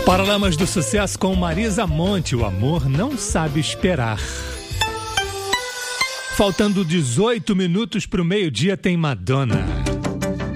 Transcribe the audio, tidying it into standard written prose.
Paralamas do Sucesso com Marisa Monte, o amor não sabe esperar. Faltando 18 minutos para o meio-dia tem Madonna.